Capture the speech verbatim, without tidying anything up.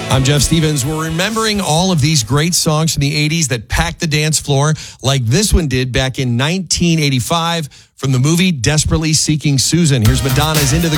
I'm Jeff Stevens. We're remembering all of these great songs from the eighties that packed the dance floor like this one did back in nineteen eighty-five from the movie Desperately Seeking Susan. Here's Madonna's Into the